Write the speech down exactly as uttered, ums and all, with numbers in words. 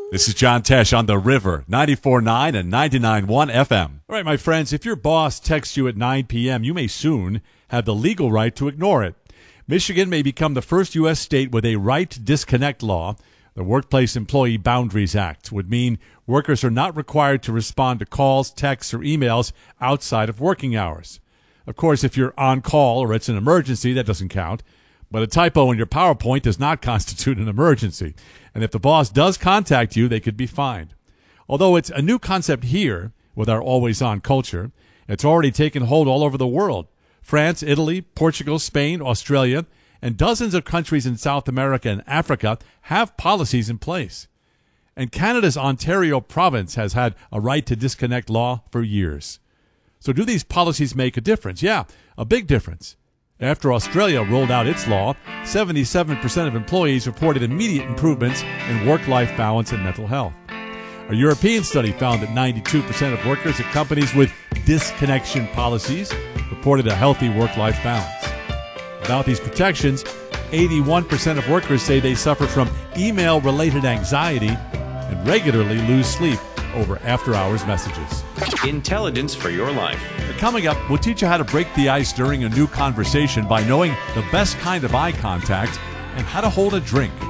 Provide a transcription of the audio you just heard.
This is John Tesh on The River, ninety-four point nine and ninety-nine point one F M. All right, my friends, if your boss texts you at nine p.m., you may soon have the legal right to ignore it. Michigan may become the first U S state with a right to disconnect law. The Workplace Employee Boundaries Act would mean workers are not required to respond to calls, texts, or emails outside of working hours. Of course, if you're on call or it's an emergency, that doesn't count. But a typo in your PowerPoint does not constitute an emergency. And if the boss does contact you, they could be fined. Although it's a new concept here with our always-on culture, it's already taken hold all over the world. France, Italy, Portugal, Spain, Australia, and dozens of countries in South America and Africa have policies in place. And Canada's Ontario province has had a right to disconnect law for years. So do these policies make a difference? Yeah, a big difference. After Australia rolled out its law, seventy-seven percent of employees reported immediate improvements in work-life balance and mental health. A European study found that ninety-two percent of workers at companies with disconnection policies reported a healthy work-life balance. Without these protections, eighty-one percent of workers say they suffer from email-related anxiety and regularly lose sleep over after-hours messages. Intelligence for your life. Coming up, we'll teach you how to break the ice during a new conversation by knowing the best kind of eye contact and how to hold a drink.